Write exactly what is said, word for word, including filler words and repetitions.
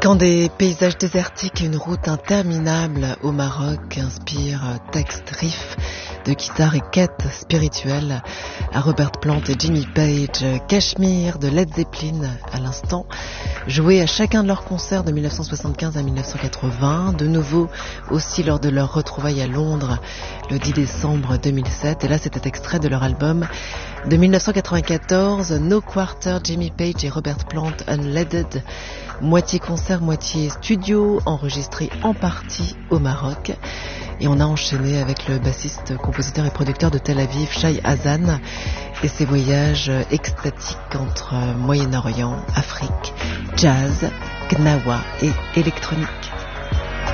Quand des paysages désertiques et une route interminable au Maroc inspirent textes, riffs de guitare et quêtes spirituelles à Robert Plant et Jimmy Page, Cashmere de Led Zeppelin à l'instant, joué à chacun de leurs concerts de mille neuf cent soixante-quinze à mille neuf cent quatre-vingts, de nouveau aussi lors de leur retrouvaille à Londres le dix décembre deux mille sept, et là c'était extrait de leur album de mille neuf cent quatre-vingt-quatorze, No Quarter, Jimmy Page et Robert Plant Unleaded, moitié concert, moitié studio, enregistré en partie au Maroc. Et on a enchaîné avec le bassiste, compositeur et producteur de Tel Aviv, Shai Hazan, et ses voyages extatiques entre Moyen-Orient, Afrique, jazz, gnawa et électronique.